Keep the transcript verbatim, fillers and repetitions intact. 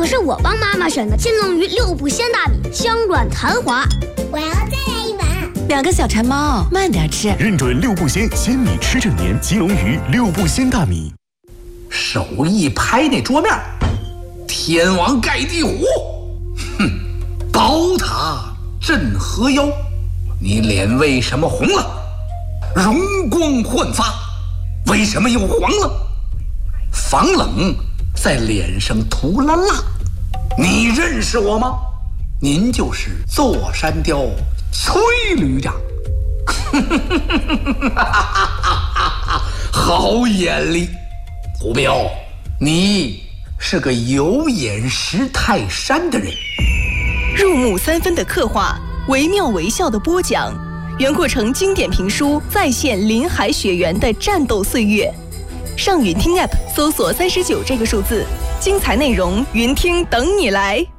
是我帮妈妈选的金龙鱼六步鲜大米，香软弹滑。 我要再来一碗。 两个小馋猫，慢点吃。 认准六步鲜，鲜米吃正年，金龙鱼六步鲜大米。 手一拍那桌面，天王盖地虎，哼，宝塔镇河妖，你脸为什么红了？容光焕发，为什么又黄了？防冷在脸上涂了蜡，你认识我吗？您就是座山雕崔旅长。好眼力，虎彪，你是个有眼识泰山的人。 入木三分的刻画，惟妙惟肖的播讲，袁阔成经典评书再现林海雪原的战斗岁月。上云听 App 搜索三十九这个数字，精彩内容云听等你来。